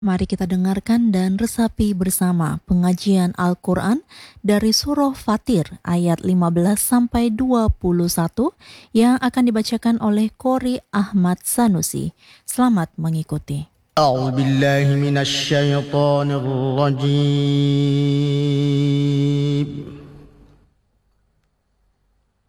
Mari kita dengarkan dan resapi bersama pengajian Al-Quran dari Surah Fatir ayat 15 sampai 21 yang akan dibacakan oleh Qori Ahmad Sanusi. Selamat mengikuti. أعوذ بالله من الشيطان الرجيم